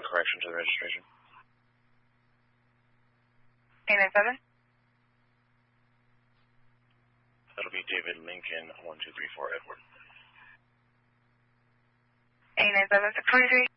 a correction to the registration. 897? That'll be David Lincoln, 1234 Edward. 897, 643.